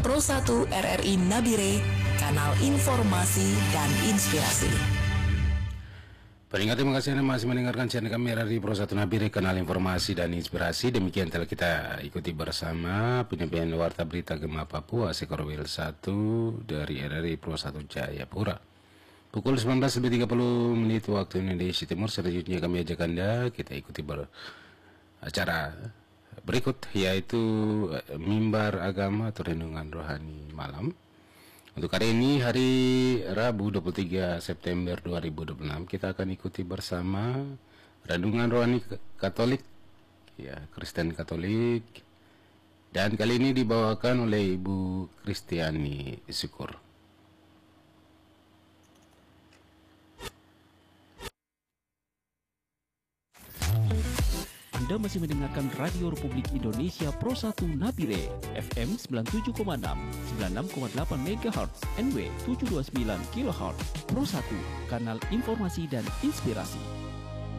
Pro 1 RRI Nabire, kanal informasi dan inspirasi. Pendengar, terima kasih Anda masih mendengarkan channel kami RRI Pro 1 Nabire, kanal informasi dan inspirasi. Demikian telah kita ikuti bersama penyampaian warta berita Gema Papua Sekorwil 1 dari RRI Pro 1 Jayapura. Pukul 19.30 waktu Indonesia Timur. Selanjutnya kami ajak Anda kita ikuti acara berikut, yaitu Mimbar Agama atau Renungan Rohani Malam. Untuk hari ini, hari Rabu 23 September 2026, kita akan ikuti bersama Renungan Rohani Katolik, ya, Kristen Katolik. Dan kali ini dibawakan oleh Ibu Kristiani Syukur. Anda masih mendengarkan Radio Republik Indonesia Pro 1 Nabire, FM 97,6, 96,8 MHz, NW 729 kHz, Pro 1, kanal informasi dan inspirasi.